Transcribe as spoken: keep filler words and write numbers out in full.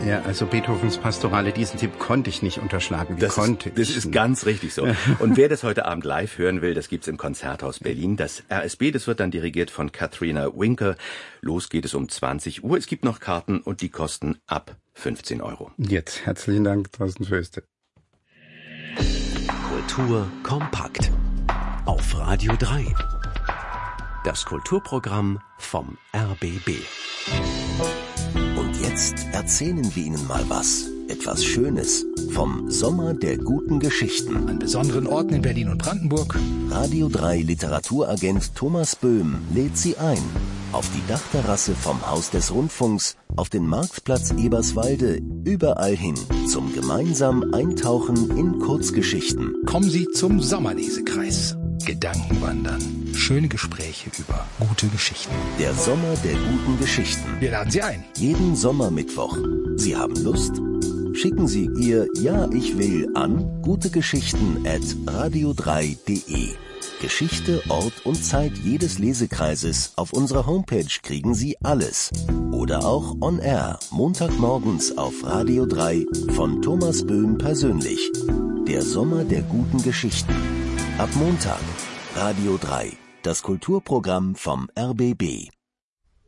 Ja, also Beethovens Pastorale, diesen Tipp konnte ich nicht unterschlagen. Wie das konnte ist, das ich ist nicht? ganz richtig so. Und wer das heute Abend live hören will, das gibt's im Konzerthaus Berlin. Das R S B, das wird dann dirigiert von Katharina Winker. Los geht es um zwanzig Uhr. Es gibt noch Karten und die kosten ab fünfzehn Euro. Jetzt herzlichen Dank, Thorsten Föste. Kultur kompakt auf Radio drei. Das Kulturprogramm vom R B B. Und jetzt erzählen wir Ihnen mal was. Etwas Schönes vom Sommer der guten Geschichten. An besonderen Orten in Berlin und Brandenburg. Radio drei Literaturagent Thomas Böhm lädt Sie ein. Auf die Dachterrasse vom Haus des Rundfunks, auf den Marktplatz Eberswalde, überall hin zum gemeinsamen Eintauchen in Kurzgeschichten. Kommen Sie zum Sommerlesekreis. Gedankenwandern. Schöne Gespräche über gute Geschichten. Der Sommer der guten Geschichten. Wir laden Sie ein. Jeden Sommermittwoch. Sie haben Lust? Schicken Sie Ihr Ja, ich will an gutegeschichten at radio drei punkt de. Geschichte, Ort und Zeit jedes Lesekreises. Auf unserer Homepage kriegen Sie alles. Oder auch on air, Montagmorgens auf Radio drei von Thomas Böhm persönlich. Der Sommer der guten Geschichten. Ab Montag. Radio drei, das Kulturprogramm vom R B B.